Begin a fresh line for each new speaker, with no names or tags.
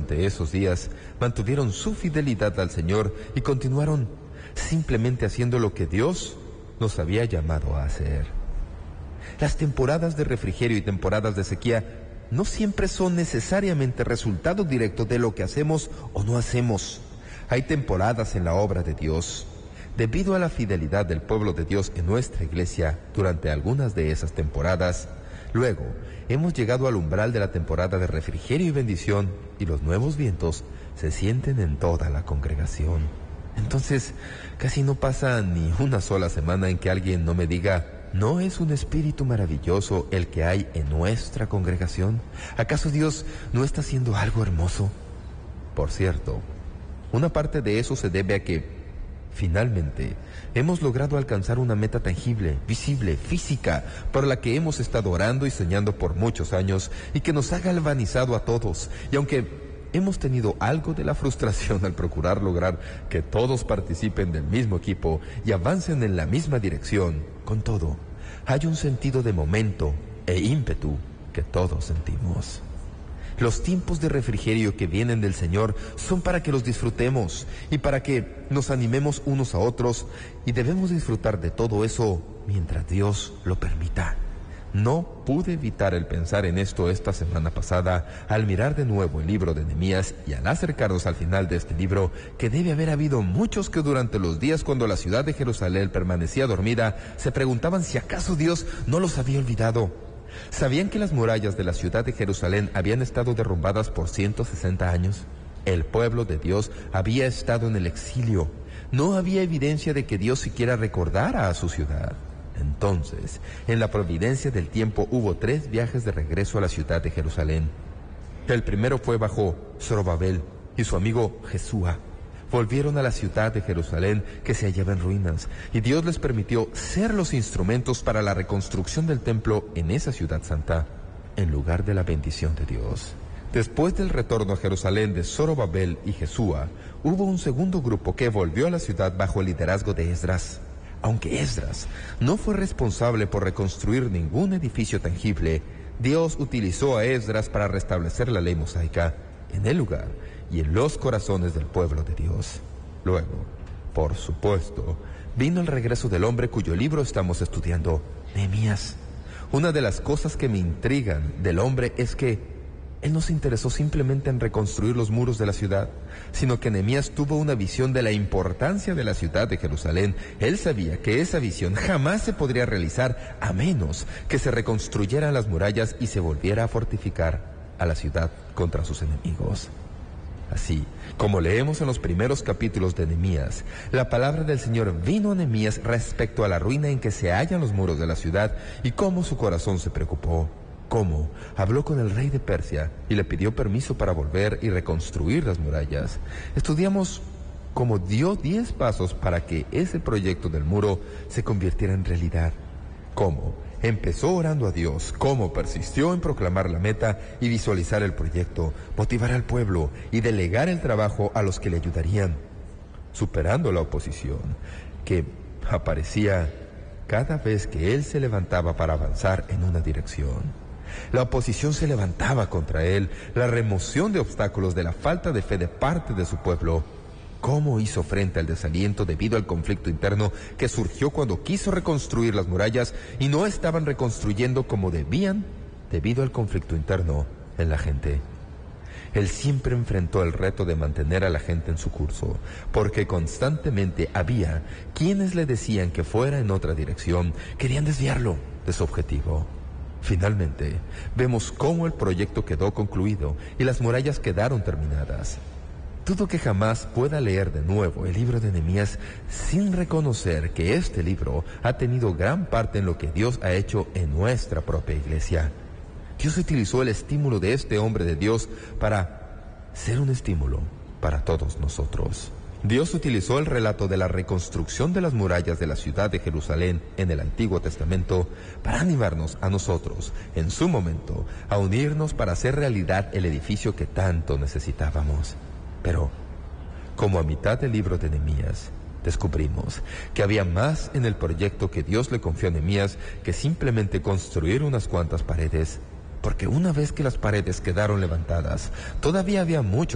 durante esos días mantuvieron su fidelidad al Señor y continuaron simplemente haciendo lo que Dios nos había llamado a hacer. Las temporadas de refrigerio y temporadas de sequía no siempre son necesariamente resultado directo de lo que hacemos o no hacemos. Hay temporadas en la obra de Dios. Debido a la fidelidad del pueblo de Dios en nuestra iglesia durante algunas de esas temporadas, luego hemos llegado al umbral de la temporada de refrigerio y bendición, y los nuevos vientos se sienten en toda la congregación. Entonces, casi no pasa ni una sola semana en que alguien no me diga: ¿no es un espíritu maravilloso el que hay en nuestra congregación? ¿Acaso Dios no está haciendo algo hermoso? Por cierto, una parte de eso se debe a que finalmente hemos logrado alcanzar una meta tangible, visible, física, por la que hemos estado orando y soñando por muchos años y que nos ha galvanizado a todos. Y aunque hemos tenido algo de la frustración al procurar lograr que todos participen del mismo equipo y avancen en la misma dirección, con todo, hay un sentido de momento e ímpetu que todos sentimos. Los tiempos de refrigerio que vienen del Señor son para que los disfrutemos y para que nos animemos unos a otros, y debemos disfrutar de todo eso mientras Dios lo permita. No pude evitar el pensar en esto esta semana pasada al mirar de nuevo el libro de Nehemías y al acercarnos al final de este libro, que debe haber habido muchos que durante los días cuando la ciudad de Jerusalén permanecía dormida se preguntaban si acaso Dios no los había olvidado. ¿Sabían que las murallas de la ciudad de Jerusalén habían estado derrumbadas por 160 años? El pueblo de Dios había estado en el exilio. No había evidencia de que Dios siquiera recordara a su ciudad. Entonces, en la providencia del tiempo hubo 3 viajes de regreso a la ciudad de Jerusalén. El primero fue bajo Zorobabel y su amigo Jesúa. Volvieron a la ciudad de Jerusalén, que se hallaba en ruinas, y Dios les permitió ser los instrumentos para la reconstrucción del templo en esa ciudad santa, en lugar de la bendición de Dios. Después del retorno a Jerusalén de Zorobabel y Jesúa, hubo un segundo grupo que volvió a la ciudad bajo el liderazgo de Esdras. Aunque Esdras no fue responsable por reconstruir ningún edificio tangible, Dios utilizó a Esdras para restablecer la ley mosaica en el lugar y en los corazones del pueblo de Dios. Luego, por supuesto, vino el regreso del hombre cuyo libro estamos estudiando, Nehemías. Una de las cosas que me intrigan del hombre es que él no se interesó simplemente en reconstruir los muros de la ciudad, sino que Nehemías tuvo una visión de la importancia de la ciudad de Jerusalén. Él sabía que esa visión jamás se podría realizar a menos que se reconstruyeran las murallas y se volviera a fortificar a la ciudad contra sus enemigos. Así, como leemos en los primeros capítulos de Nehemías, la palabra del Señor vino a Nehemías respecto a la ruina en que se hallan los muros de la ciudad y cómo su corazón se preocupó. Cómo habló con el rey de Persia y le pidió permiso para volver y reconstruir las murallas. Estudiamos cómo dio 10 pasos para que ese proyecto del muro se convirtiera en realidad. Cómo empezó orando a Dios, cómo persistió en proclamar la meta y visualizar el proyecto, motivar al pueblo y delegar el trabajo a los que le ayudarían, superando la oposición que aparecía cada vez que él se levantaba para avanzar en una dirección. La oposición se levantaba contra él, la remoción de obstáculos de la falta de fe de parte de su pueblo. ¿Cómo hizo frente al desaliento debido al conflicto interno que surgió cuando quiso reconstruir las murallas y no estaban reconstruyendo como debían debido al conflicto interno en la gente? Él siempre enfrentó el reto de mantener a la gente en su curso, porque constantemente había quienes le decían que fuera en otra dirección, querían desviarlo de su objetivo. Finalmente, vemos cómo el proyecto quedó concluido y las murallas quedaron terminadas. Dudo que jamás pueda leer de nuevo el libro de Nehemías sin reconocer que este libro ha tenido gran parte en lo que Dios ha hecho en nuestra propia iglesia. Dios utilizó el estímulo de este hombre de Dios para ser un estímulo para todos nosotros. Dios utilizó el relato de la reconstrucción de las murallas de la ciudad de Jerusalén en el Antiguo Testamento para animarnos a nosotros, en su momento, a unirnos para hacer realidad el edificio que tanto necesitábamos. Pero, como a mitad del libro de Nehemías, descubrimos que había más en el proyecto que Dios le confió a Nehemías que simplemente construir unas cuantas paredes, porque una vez que las paredes quedaron levantadas, todavía había mucho